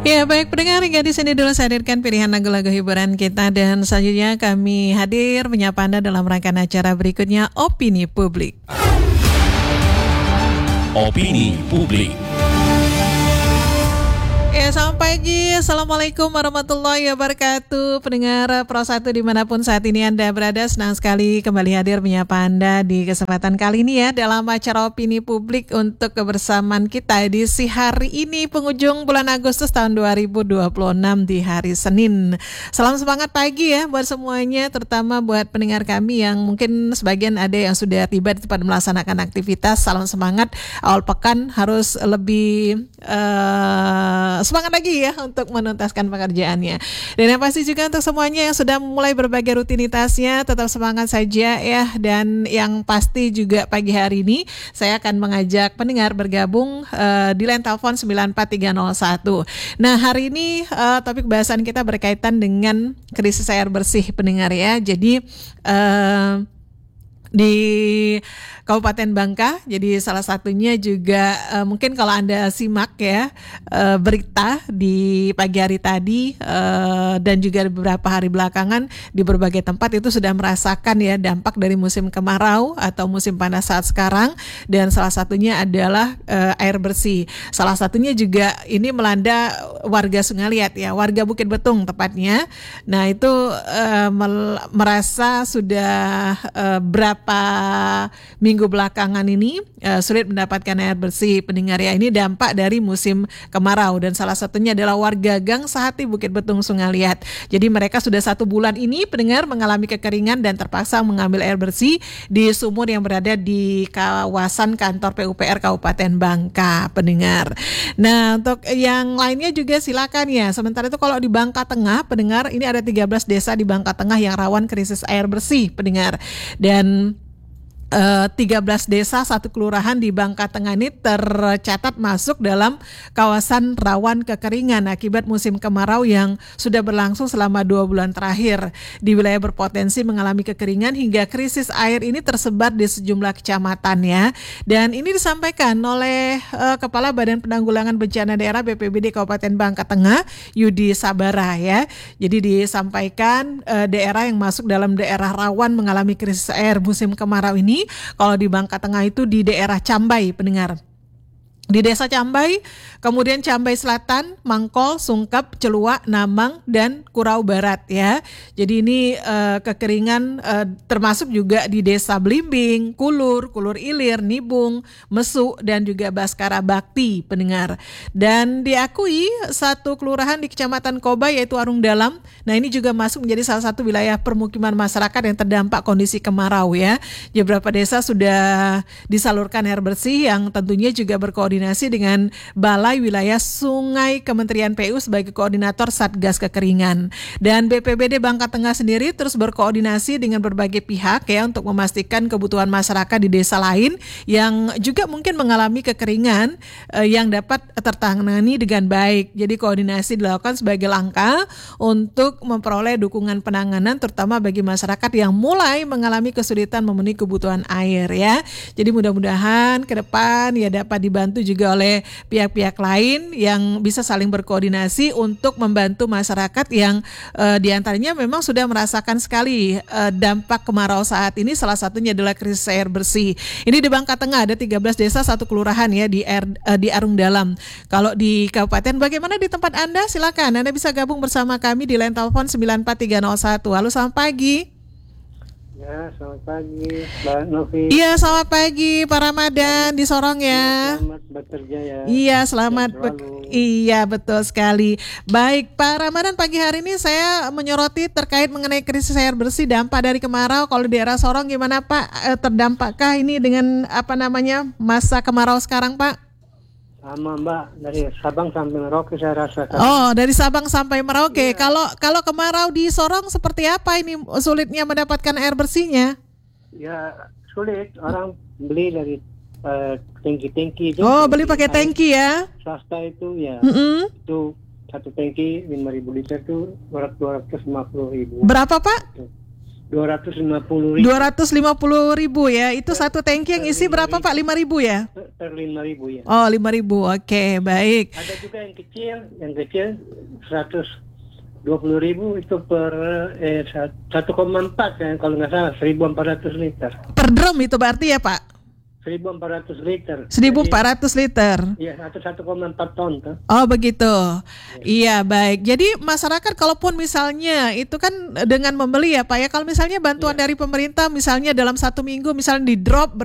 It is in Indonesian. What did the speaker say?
Ya baik pendengar, hingga di sini dulu saya hadirkan pilihan lagu-lagu hiburan kita dan selanjutnya kami hadir menyapa Anda dalam rangkaian acara berikutnya Opini Publik. Opini Publik. Ya, selamat pagi. Assalamualaikum warahmatullahi wabarakatuh. Pendengar Pro 1 dimanapun saat ini Anda berada, senang sekali kembali hadir menyapa Anda di kesempatan kali ini ya dalam acara Opini Publik untuk kebersamaan kita di si hari ini penghujung bulan Agustus tahun 2026 di hari Senin. Salam semangat pagi ya buat semuanya, terutama buat pendengar kami yang mungkin sebagian ada yang sudah tiba di tempat melaksanakan aktivitas. Salam semangat, awal pekan harus lebih semangat lagi ya untuk menuntaskan pekerjaannya. Dan yang pasti juga untuk semuanya yang sudah mulai berbagai rutinitasnya, tetap semangat saja ya. Dan yang pasti juga pagi hari ini saya akan mengajak pendengar bergabung di line telepon 94301. Nah hari ini topik bahasan kita berkaitan dengan krisis air bersih pendengar ya. Jadi di Kabupaten Bangka, jadi salah satunya juga mungkin kalau Anda simak ya berita di pagi hari tadi dan juga beberapa hari belakangan di berbagai tempat itu sudah merasakan ya dampak dari musim kemarau atau musim panas saat sekarang, dan salah satunya adalah air bersih. Salah satunya juga ini melanda warga Sungaliat ya, warga Bukit Betung tepatnya. Nah itu merasa sudah berapa minggu belakangan ini sulit mendapatkan air bersih pendengar ya. Ini dampak dari musim kemarau dan salah satunya adalah warga Gang Sahati Bukit Betung Sungaliat. Jadi mereka sudah 1 bulan ini pendengar mengalami kekeringan dan terpaksa mengambil air bersih di sumur yang berada di kawasan kantor PUPR Kabupaten Bangka pendengar. Nah untuk yang lainnya juga silakan ya. Sementara itu kalau di Bangka Tengah pendengar, ini ada 13 desa di Bangka Tengah yang rawan krisis air bersih pendengar. Dan 13 desa 1 kelurahan di Bangka Tengah ini tercatat masuk dalam kawasan rawan kekeringan akibat musim kemarau yang sudah berlangsung selama 2 bulan terakhir. Di wilayah berpotensi mengalami kekeringan hingga krisis air ini tersebar di sejumlah kecamatan ya. Dan ini disampaikan oleh Kepala Badan Penanggulangan Bencana Daerah BPBD Kabupaten Bangka Tengah, Yudi Sabara ya. Jadi disampaikan daerah yang masuk dalam daerah rawan mengalami krisis air musim kemarau ini, kalau di Bangka Tengah itu di daerah Cambai pendengar. Di Desa Cambai, kemudian Cambai Selatan, Mangkol, Sungkep, Celuak, Namang, dan Kurau Barat ya. Jadi ini kekeringan termasuk juga di Desa Blimbing, Kulur, Kulur Ilir, Nibung, Mesu, dan juga Baskara Bakti pendengar. Dan diakui 1 kelurahan di Kecamatan Koba yaitu Arung Dalam. Nah ini juga masuk menjadi salah satu wilayah permukiman masyarakat yang terdampak kondisi kemarau ya. Beberapa desa sudah disalurkan air bersih yang tentunya juga berkoordinasi dengan Balai Wilayah Sungai Kementerian PU sebagai koordinator Satgas Kekeringan. Dan BPBD Bangka Tengah sendiri terus berkoordinasi dengan berbagai pihak ya untuk memastikan kebutuhan masyarakat di desa lain yang juga mungkin mengalami kekeringan yang dapat tertangani dengan baik. Jadi koordinasi dilakukan sebagai langkah untuk memperoleh dukungan penanganan terutama bagi masyarakat yang mulai mengalami kesulitan memenuhi kebutuhan air ya. Jadi mudah-mudahan ke depan ya dapat dibantu juga oleh pihak-pihak lain yang bisa saling berkoordinasi untuk membantu masyarakat yang diantaranya memang sudah merasakan sekali dampak kemarau saat ini, salah satunya adalah krisis air bersih. Ini di Bangka Tengah ada 13 desa 1 kelurahan ya di Arung Dalam. Kalau di kabupaten bagaimana di tempat Anda? Silakan Anda bisa gabung bersama kami di line telepon 94301. Halo selamat pagi. Ya, selamat pagi, Mbak Novi. Iya, selamat pagi, Pak Ramadan di Sorong ya. Selamat bekerja ya. Iya, selamat. Iya, betul sekali. Baik, Pak Ramadan, pagi hari ini saya menyoroti terkait mengenai krisis air bersih dampak dari kemarau. Kalau di daerah Sorong gimana, Pak? Terdampakkah ini dengan masa kemarau sekarang, Pak? Sama Mbak, dari Sabang sampai Merauke saya rasakan. Oh, dari Sabang sampai Merauke. Ya. Kalau kemarau di Sorong seperti apa ini sulitnya mendapatkan air bersihnya? Ya, sulit. Orang beli dari tangki-tangki. Oh, beli pakai tangki ya? Swasta itu ya. Itu 1 tangki 5.000 liter itu 250.000. Berapa, Pak? 250.000 250.000 ya. Itu satu tangki yang isi berapa Pak? 5.000 ya? per 5.000 ya. Oh 5.000, oke baik. Ada juga yang kecil 120.000 itu per 1,4 ya, kalau nggak salah 1.400 liter. Per drum itu berarti ya Pak? 1.400 liter. 1.400 liter. Iya, 1,4 ton tuh. Oh begitu. Iya baik. Jadi masyarakat kalaupun misalnya itu kan dengan membeli ya Pak ya. Kalau misalnya bantuan dari pemerintah misalnya dalam 1 minggu misalnya di drop